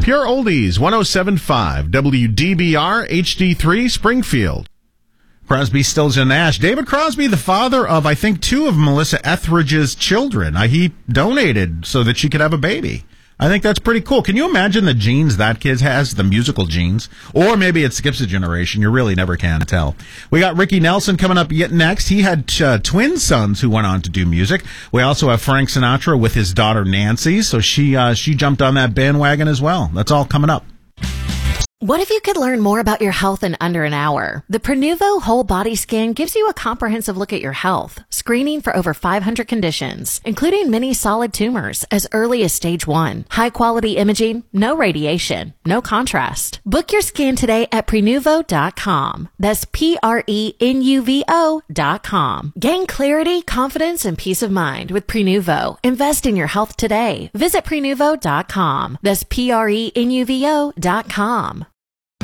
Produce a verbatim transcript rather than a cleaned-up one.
Pure Oldies, one oh seven point five, W D B R, H D three, Springfield. Crosby, Stills, and Nash. David Crosby, the father of, I think, two of Melissa Etheridge's children. Uh, he donated so that she could have a baby. I think that's pretty cool. Can you imagine the genes that kid has, the musical genes? Or maybe it skips a generation. You really never can tell. We got Ricky Nelson coming up yet next. He had uh, twin sons who went on to do music. We also have Frank Sinatra with his daughter Nancy. So she uh, she jumped on that bandwagon as well. That's all coming up. What if you could learn more about your health in under an hour? The Prenuvo Whole Body Scan gives you a comprehensive look at your health, screening for over five hundred conditions, including many solid tumors as early as stage one. High quality imaging, no radiation, no contrast. Book your scan today at Prenuvo dot com. That's P R E N U V O dot com. Gain clarity, confidence, and peace of mind with Prenuvo. Invest in your health today. Visit Prenuvo dot com. That's P R E N U V O dot com.